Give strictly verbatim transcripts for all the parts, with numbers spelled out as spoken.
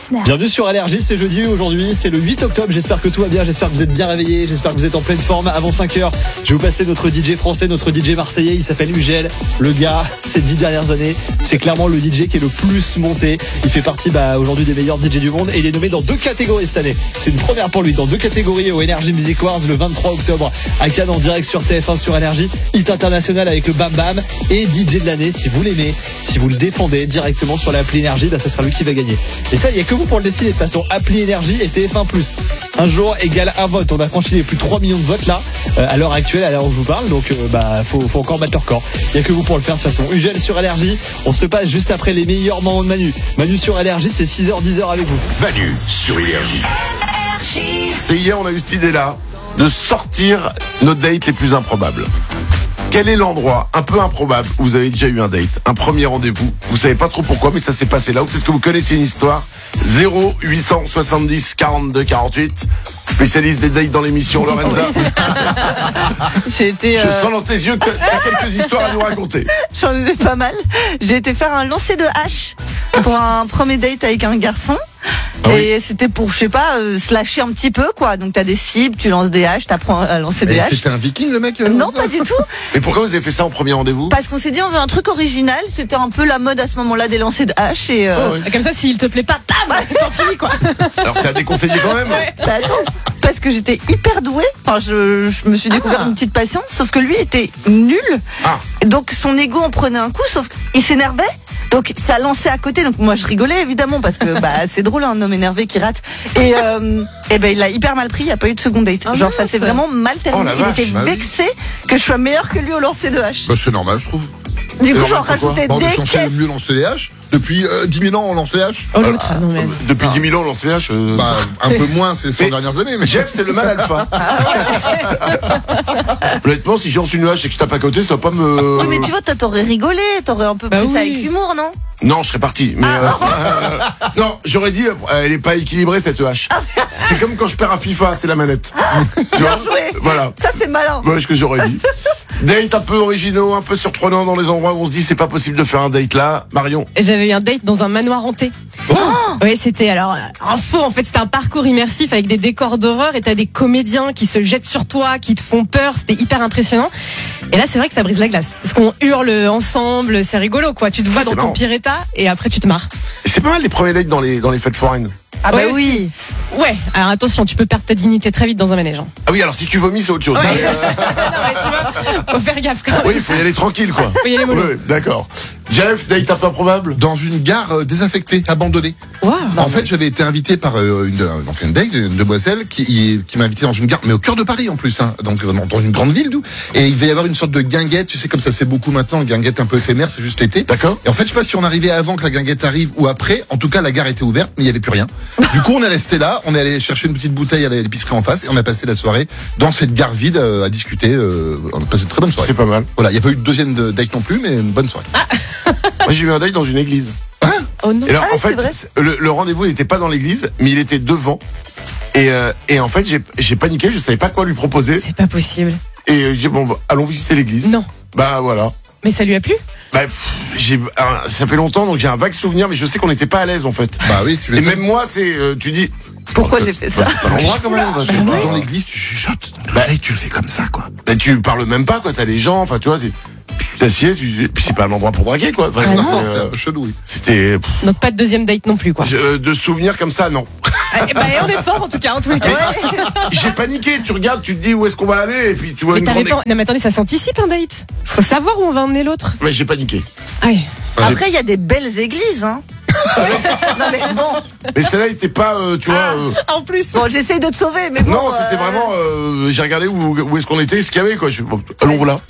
Bienvenue sur Énergie, c'est jeudi aujourd'hui, c'est le huit octobre, j'espère que tout va bien, j'espère que vous êtes bien réveillés, j'espère que vous êtes en pleine forme. Avant cinq heures, je vais vous passer notre D J français, notre D J marseillais, il s'appelle Ugel. Le gars, ces dix dernières années, c'est clairement le D J qui est le plus monté. Il fait partie bah, aujourd'hui des meilleurs D J du monde et il est nommé dans deux catégories cette année. C'est une première pour lui, dans deux catégories au Energy Music Awards le vingt-trois octobre à Cannes en direct sur T F un sur Énergie. Hit international avec le Bam Bam et D J de l'année, si vous l'aimez, si vous le défendez directement sur l'appli Énergie, bah, ça sera lui qui va gagner. Et ça, il n'y a que vous pour le décider de toute façon. Appli Énergie et T F un plus. Un jour égale un vote. On a franchi les plus de trois millions de votes là, euh, à l'heure actuelle, à l'heure où je vous parle. Donc, euh, bah, faut, faut encore battre le record. Il n'y a que vous pour le faire de toute façon. Ugel sur Énergie. On se le passe juste après les meilleurs moments de Manu. Manu sur Énergie, c'est six heures dix heures avec vous. Manu sur Énergie. C'est hier, on a eu cette idée-là de sortir nos dates les plus improbables. Quel est l'endroit un peu improbable où vous avez déjà eu un date, un premier rendez-vous? Vous savez pas trop pourquoi, mais ça s'est passé là. Ou peut-être que vous connaissez une histoire. zéro huit cent soixante-dix quarante-deux quarante-huit. Spécialiste des dates dans l'émission, Lorenza. J'ai été. Je euh... sens dans tes yeux que t'as quelques histoires à nous raconter. J'en ai pas mal. J'ai été faire un lancer de hache pour un premier date avec un garçon. Ah et oui. c'était pour, je sais pas, euh, se lâcher un petit peu, quoi. Donc t'as des cibles, tu lances des haches, t'apprends à lancer des Et haches. c'était un viking le mec euh, Non, comme ça pas du tout. Et pourquoi vous avez fait ça en premier rendez-vous? Parce qu'on s'est dit on veut un truc original. C'était un peu la mode à ce moment-là des lancers de haches et. Euh... Oh, oui. Comme ça, s'il te plaît pas, bam, t'en finis quoi. Alors c'est à déconseiller quand même. Ouais. Bah, attends, parce que j'étais hyper douée. Enfin, je, je me suis découvert Ah. une petite passion. Sauf que lui était nul. Ah. Donc son ego en prenait un coup. Sauf qu'il s'énervait. Donc ça lançait à côté, donc moi je rigolais évidemment parce que bah c'est drôle un homme énervé qui rate. Et euh, et ben il l'a hyper mal pris, il n'y a pas eu de second date. Ah Genre mince. ça s'est vraiment mal terminé. Oh la vache, il était bah oui. vexé que je sois meilleure que lui au lancer de hache. Bah, c'est normal, je trouve. Du c'est coup j'en normal, pourquoi rajoutais Bon, des on est censé caisses. mieux lancer les haches. Depuis euh, dix mille ans, on lance les haches. Oh l'autre, non mais. Depuis dix mille ans, l'on C H. Euh... Bah, un peu moins ces cent Mais- dernières années, mais Jeff, c'est le mal alpha. Honnêtement, si je lance une hache et que je tape à côté, ça va pas me. Oui mais tu vois, toi, t'aurais rigolé, t'aurais un peu Bah pris ça oui. avec humour, non? Non, je serais parti. Mais euh, euh, non, j'aurais dit, euh, elle est pas équilibrée cette hache. C'est comme quand je perds un FIFA, c'est la manette. Tu vois? Bien joué. Voilà. Ça c'est malin. Ouais, ce que j'aurais dit. Date un peu originaux, un peu surprenant dans les endroits où on se dit c'est pas possible de faire un date là. Marion. J'avais eu un date dans un manoir hanté. Oh Oui, c'était alors euh, un faux en fait, c'était un parcours immersif avec des décors d'horreur et t'as des comédiens qui se jettent sur toi, qui te font peur, c'était hyper impressionnant. Et là, c'est vrai que ça brise la glace parce qu'on hurle ensemble, c'est rigolo quoi. Tu te vois Ah, dans c'est ton marrant. pire état et après tu te marres. C'est pas mal les premiers dates dans les dans les fêtes foraines. Ah bah Ouais, oui. Ouais, alors attention, tu peux perdre ta dignité très vite dans un manège. hein. Ah oui, alors si tu vomis, c'est autre chose. Ouais. Mais, euh, non mais tu vois, faut faire gaffe quand même. oui, il faut y aller tranquille quoi. Faut y aller mollo. Oui, d'accord. Jeff, date un peu improbable. dans une gare euh, désaffectée, abandonnée. Wow. En fait, j'avais été invité par euh, une, euh, donc une date, une demoiselle qui, qui m'a invité dans une gare, mais au cœur de Paris en plus, hein, donc euh, dans une grande ville, d'où. Et il devait y avoir une sorte de guinguette, tu sais comme ça se fait beaucoup maintenant, guinguette un peu éphémère, c'est juste l'été. D'accord. Et en fait, je sais pas si on arrivait avant que la guinguette arrive ou après. En tout cas, la gare était ouverte, mais il y avait plus rien. Du coup, on est resté là, on est allé chercher une petite bouteille à l'épicerie en face et on a passé la soirée dans cette gare vide euh, à discuter. Euh, on a passé une très bonne soirée. C'est pas mal. Voilà, il n'y a pas eu de deuxième de- date non plus, mais une bonne soirée. Moi, j'ai eu un date dans une église. Oh non. Et alors, Ah oui, en fait, c'est vrai. le, le rendez-vous n'était pas dans l'église, mais il était devant. Et, euh, et en fait, j'ai, j'ai paniqué, je savais pas quoi lui proposer. C'est pas possible. Et euh, j'ai dit, bon, bah, allons visiter l'église. Non. Bah voilà. Mais ça lui a plu? Bah, pff, j'ai, un- ça fait longtemps, donc j'ai un vague souvenir, mais je sais qu'on n'était pas à l'aise en fait. Bah oui, tu Et m'étonnes. même moi, c'est, euh, tu dis, Pourquoi j'ai fait ça? c'est pas l'endroit quand même. Parce que, Surtout bah, dans l'église, tu chuchotes. Dans Bah, le date, tu le fais comme ça, quoi. bah, tu parles même pas, quoi. T'as les gens, enfin, tu vois, c'est, puis tu t'assieds, tu, et puis c'est pas un endroit pour draguer, quoi. Enfin, Non, c'est, non, euh, c'est un peu chelou, oui. c'était, pff, Donc pas de deuxième date non plus quoi. je- euh, de souvenirs comme ça, non. Eh ben, on est fort en tout cas, en tous les cas. J'ai paniqué, tu regardes, tu te dis où est-ce qu'on va aller, et puis tu vois Mais une t'avais grande. pas... Non mais attendez, ça s'anticipe un date. Faut savoir où on va emmener l'autre. Ouais, j'ai paniqué. Ah oui. Après, il y a des belles églises, hein. Non mais bon, Mais celle-là était pas, euh, tu vois. euh, En plus. bon j'essaye de te sauver, mais bon. non, c'était euh, vraiment. euh, j'ai regardé où, où est-ce qu'on était, ce qu'il y avait, quoi. Je fais, bon, allons là.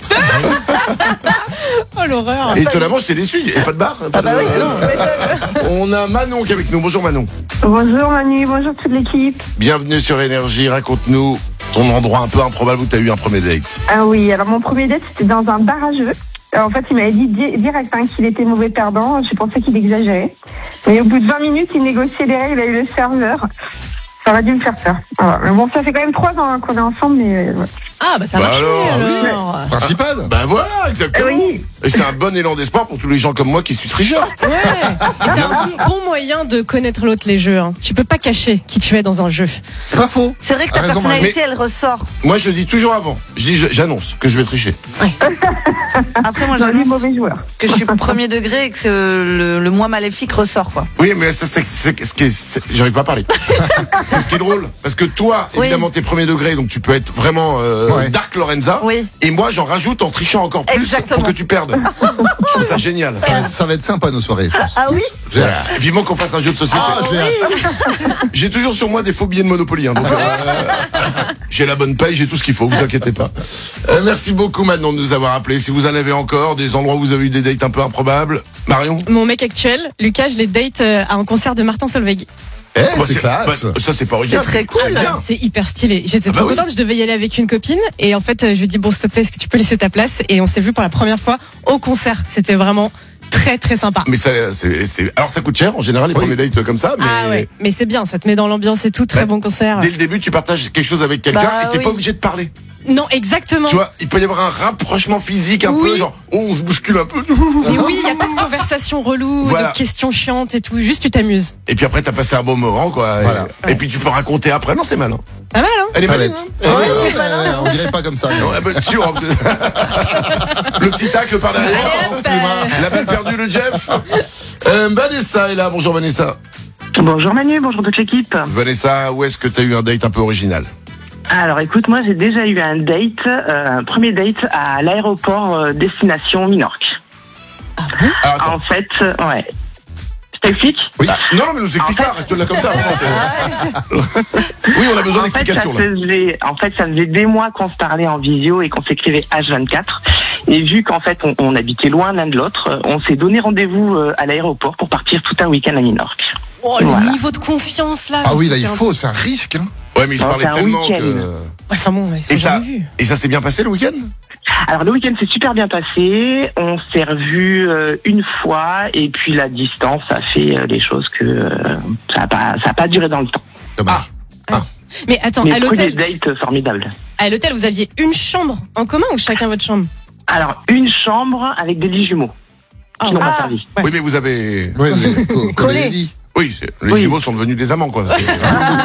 Oh l'horreur. Et étonnamment, j'étais déçu. Il n'y avait pas de bar. Pas Ah bah de- oui, non, tu m'étonnes. On a Manon qui est avec nous. Bonjour Manon. Bonjour Manu, bonjour toute l'équipe. Bienvenue sur Énergie. Raconte-nous ton endroit un peu improbable où tu as eu un premier date. Ah oui, alors mon premier date c'était dans un bar à jeux. En fait, il m'avait dit di- direct hein, qu'il était mauvais perdant. Je pensais qu'il exagérait. Mais au bout de vingt minutes, il négociait les règles avec le serveur. Ça aurait dû me faire peur. Voilà. Mais bon, ça fait quand même trois ans hein, qu'on est ensemble, mais euh, ouais. Ah, bah ça a Bah marché alors, alors. Principal. Ben voilà, exactement. Oui. Et c'est un bon élan d'espoir pour tous les gens comme moi qui suis tricheur. Ouais. Et c'est un bon moyen de connaître l'autre, les jeux. Hein. Tu peux pas cacher qui tu es dans un jeu. C'est pas faux. C'est vrai que ta Ah, raison, personnalité, elle ressort. Moi, je le dis toujours avant. Je dis, je- j'annonce que je vais tricher. Après, moi, J'en ai j'annonce mauvais joueur. que je suis premier degré et que euh, le, le moi maléfique ressort, quoi. Oui, mais ça, c'est, c'est ce qui est, c'est- j'arrive pas à parler. C'est ce qui est drôle. Parce que toi, Oui. évidemment, t'es premier degré, donc tu peux être vraiment euh, Ouais. Dark Lorenza. Oui. Et moi, j'en rajoute en trichant encore plus Exactement. pour que tu perdes. Je trouve ça génial. Ça va, être, ça va être sympa nos soirées. je pense. Ah oui J'ai hâte. Vivement qu'on fasse un jeu de société. Ah, j'ai hâte. J'ai toujours sur moi des faux billets de Monopoly. Hein, donc, euh, j'ai la bonne paye, j'ai tout ce qu'il faut, vous inquiétez pas. Euh, merci beaucoup Manon de nous avoir appelés. Si vous en avez encore, des endroits où vous avez eu des dates un peu improbables. Marion Mon mec actuel, Lucas, je l'ai date euh, à un concert de Martin Solveig. Eh, Bah, c'est classe. bah, ça, c'est pas original. C'est très cool. bien. C'est hyper stylé. J'étais Ah bah trop oui. contente. Je devais y aller avec une copine. Et en fait, euh, je lui ai dit, bon, s'il te plaît, est-ce que tu peux laisser ta place? Et on s'est vu pour la première fois au concert. C'était vraiment très, très sympa. Mais ça, c'est, c'est, alors ça coûte cher en général les Oui. premiers dates comme ça, mais Ah ouais. Mais c'est bien. Ça te met dans l'ambiance et tout. Très Bah, bon concert. dès le début tu partages quelque chose avec quelqu'un Bah et t'es oui. pas obligé de parler. Non, exactement. Tu vois, il peut y avoir un rapprochement physique un Oui. peu, genre oh, on se bouscule un peu. Et oui, il n'y a pas de conversation relou, Voilà. de questions chiantes et tout. Juste, tu t'amuses. Et puis après t'as passé un bon moment quoi. Et- Voilà. Et, puis tu peux raconter après. Non c'est malin. Pas mal, hein? Elle est malin. Palette. Ah ouais, ouais, ouais, on dirait pas comme ça. Non, eh ben, si, on- le petit tacle par derrière. La balle perdue de Jeff. Euh, Vanessa est là. Bonjour Vanessa. Bonjour Manu, bonjour toute l'équipe. Vanessa, où est-ce que t'as eu un date un peu original? Alors écoute, moi j'ai déjà eu un date, euh, un premier date à l'aéroport euh, destination Minorque. Alors, attends. En fait, euh, ouais. Je t'explique. Oui. Ah, non, non, mais nous explique En fait- pas, reste là comme ça. vraiment, c'est- oui, on a besoin En fait, ça d'explications là. faisait, en fait, ça faisait des mois qu'on se parlait en visio et qu'on s'écrivait H vingt-quatre. Et vu qu'en fait, on, on habitait loin l'un de l'autre, euh, on s'est donné rendez-vous euh, à l'aéroport pour partir tout un week-end à Minorque. Oh, le Voilà. niveau de confiance, là. Ah oui, là, c'était il un- faut, c'est un risque. Hein. Ouais, mais ils se Non, parlaient c'est un tellement week-end. que. Ouais, enfin bon, ils sont Et ça, jamais vus. et ça s'est bien passé le week-end? Alors le week-end s'est super bien passé, on s'est revus euh, une fois et puis la distance a fait euh, des choses que euh, ça n'a pas, ça a pas duré dans le temps. Dommage. Mais attends, Mais à premier l'hôtel, date formidable. à l'hôtel, vous aviez une chambre en commun ou chacun votre chambre? Alors une chambre avec des lits jumeaux Ah, qui n'ont ouais. pas servi. Ouais. Oui, mais vous avez. Ouais, vous avez co- collé les lits. Oui, c'est- les Oui. jumeaux sont devenus des amants, quoi. C'est-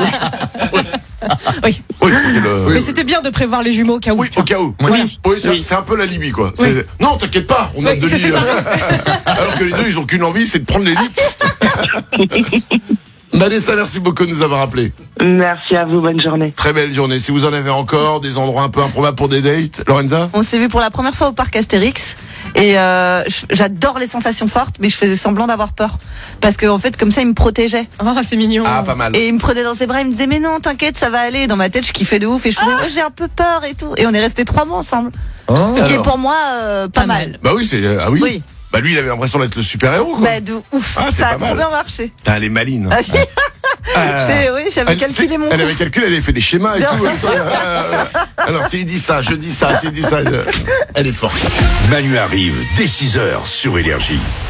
Oui. Oui, c'était le. Mais c'était bien de prévoir les jumeaux au cas où. Oui, au cas où. Voilà. Oui, c'est Oui. c'est un peu la Libye, quoi. Oui. C'est- Non, t'inquiète pas, on a Oui, deux c'est lits. séparé. Alors que les deux, ils ont qu'une envie, c'est de prendre les lits. Vanessa, merci beaucoup de nous avoir appelés. Merci à vous, bonne journée. Très belle journée. Si vous en avez encore, des endroits un peu improbables pour des dates, Lorenza? On s'est vu pour la première fois au parc Astérix. Et euh, je- j'adore les sensations fortes, mais je faisais semblant d'avoir peur. Parce que en fait, comme ça, il me protégeait. Oh, c'est mignon. Ah, pas mal. Et il me prenait dans ses bras, il me disait mais non, t'inquiète, ça va aller. Dans ma tête, je kiffais de ouf et je faisais ouais, j'ai un peu peur et tout. Et on est restés trois mois ensemble. Oh. Ce qui est Alors. pour moi euh, pas, Pas mal. mal. Bah oui, c'est. euh, Ah oui? Oui. Bah lui, il avait l'impression d'être le super-héros, quoi. Bah de ouf. Ah, c'est ça pas a trop mal. bien marché. Putain, elle est maline. Ah, Ah. J'ai- oui, j'avais Elle, calculé mon. elle avait calculé, elle avait fait des schémas et Bien tout. Euh, Alors, s'il dit ça, je dis ça, s'il dit ça, euh, elle est forte. Manu arrive dès six heures sur Énergie.